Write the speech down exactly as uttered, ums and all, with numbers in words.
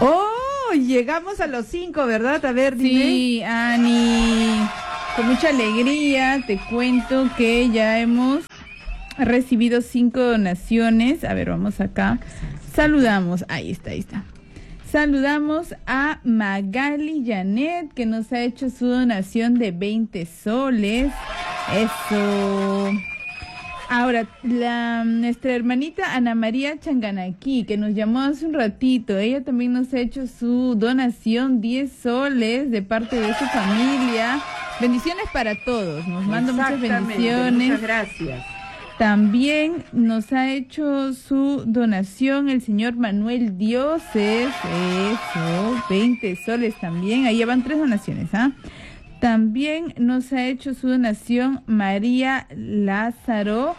Oh, llegamos a los cinco, ¿verdad? A ver, dime. Sí, Ani, con mucha alegría te cuento que ya hemos recibido cinco donaciones. A ver, vamos acá. Saludamos, ahí está, ahí está. Saludamos a Magali Janet, que nos ha hecho su donación de veinte soles. Eso. Ahora, la, nuestra hermanita Ana María Changanaqui, que nos llamó hace un ratito, ella también nos ha hecho su donación, diez soles, de parte de su familia. Bendiciones para todos, nos manda muchas bendiciones. Muchas gracias. También nos ha hecho su donación el señor Manuel Dioses, eso, veinte soles también, ahí van tres donaciones, ¿ah? También nos ha hecho su donación María Lázaro,